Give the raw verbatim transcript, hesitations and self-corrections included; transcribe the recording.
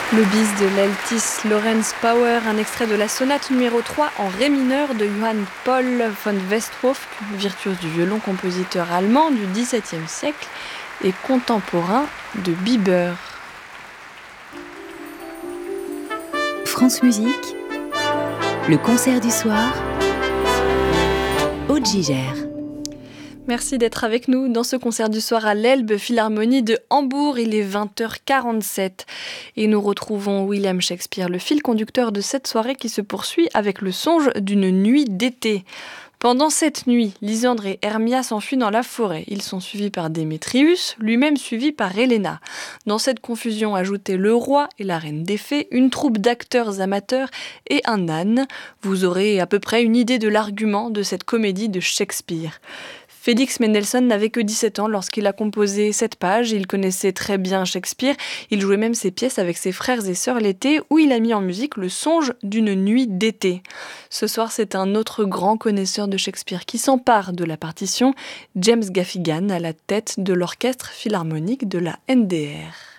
Le bis de l'altiste Lorenz Power, un extrait de la sonate numéro trois en ré mineur de Johann Paul von Westhoff, virtuose du violon, compositeur allemand du dix-septième siècle et contemporain de Bieber. France Musique, le concert du soir, Aude Gigère. Merci d'être avec nous dans ce concert du soir à l'Elbe Philharmonie de Hambourg. Il est vingt heures quarante-sept et nous retrouvons William Shakespeare, le fil conducteur de cette soirée qui se poursuit avec le songe d'une nuit d'été. Pendant cette nuit, Lysandre et Hermia s'enfuient dans la forêt. Ils sont suivis par Démétrius, lui-même suivi par Héléna. Dans cette confusion, ajoutez le roi et la reine des fées, une troupe d'acteurs amateurs et un âne. Vous aurez à peu près une idée de l'argument de cette comédie de Shakespeare. Félix Mendelssohn n'avait que dix-sept ans lorsqu'il a composé cette page. Il connaissait très bien Shakespeare. Il jouait même ses pièces avec ses frères et sœurs l'été, où il a mis en musique le songe d'une nuit d'été. Ce soir, c'est un autre grand connaisseur de Shakespeare qui s'empare de la partition, James Gaffigan, à la tête de l'orchestre philharmonique de la N D R.